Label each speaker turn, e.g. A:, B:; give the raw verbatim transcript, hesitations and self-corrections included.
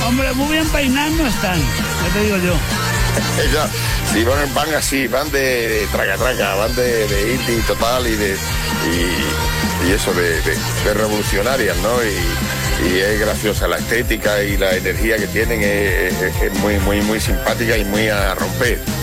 A: Hombre, muy bien peinados no están, ya te digo yo.
B: Ya, sí, van, van así, van de, de traca traca, van de, de indie total y de y, y eso de, de, de revolucionarias, ¿no? Y, y es graciosa la estética y la energía que tienen, es, es, es muy muy muy simpática y muy a romper.